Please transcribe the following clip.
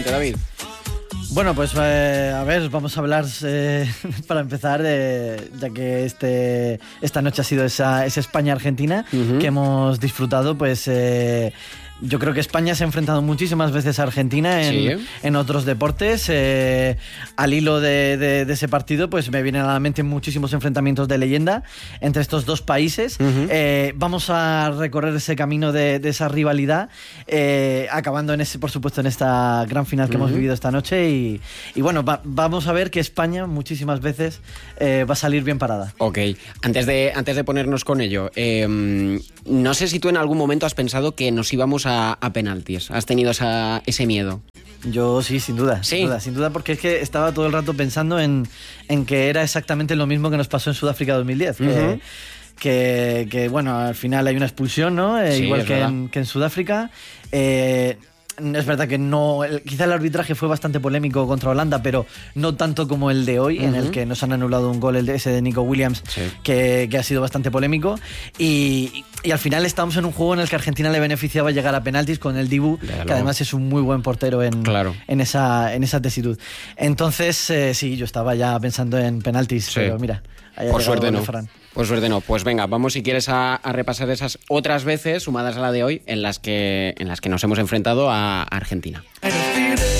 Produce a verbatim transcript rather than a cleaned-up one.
David. Bueno, pues eh, a ver, vamos a hablar eh, para empezar, de, ya que este esta noche ha sido esa, esa España-Argentina uh-huh. que hemos disfrutado, pues eh, yo creo que España se ha enfrentado muchísimas veces a Argentina en, sí. en otros deportes. Eh, al hilo de, de, de ese partido, pues me vienen a la mente muchísimos enfrentamientos de leyenda entre estos dos países. Uh-huh. Eh, vamos a recorrer ese camino de, de esa rivalidad, eh, acabando en ese, por supuesto, en esta gran final que uh-huh. hemos vivido esta noche. Y, y bueno, va, vamos a ver que España muchísimas veces eh, va a salir bien parada. Ok, antes de, antes de ponernos con ello, eh, no sé si tú en algún momento has pensado que nos íbamos a A, a penaltis. ¿Has tenido esa, ese miedo? Yo sí, sin duda, ¿Sí? sin duda, sin duda, porque es que estaba todo el rato pensando en, en que era exactamente lo mismo que nos pasó en Sudáfrica dos mil diez. Uh-huh. Que, que, que, bueno, al final hay una expulsión, ¿no? Eh, sí, igual que en, que en Sudáfrica. Eh, Es verdad que no, el, quizá el arbitraje fue bastante polémico contra Holanda, pero no tanto como el de hoy, uh-huh. en el que nos han anulado un gol, el de ese de Nico Williams, sí. que, que ha sido bastante polémico. Y, y al final estamos en un juego en el que Argentina le beneficiaba llegar a penaltis con el Dibu, Léalo. que además es un muy buen portero en, claro. en, esa, en esa tesitud. Entonces, eh, sí, yo estaba ya pensando en penaltis, sí. pero mira, por suerte no. Por suerte no. Pues venga, vamos si quieres a, a repasar esas otras veces, sumadas a la de hoy, en las que, en las que nos hemos enfrentado a Argentina.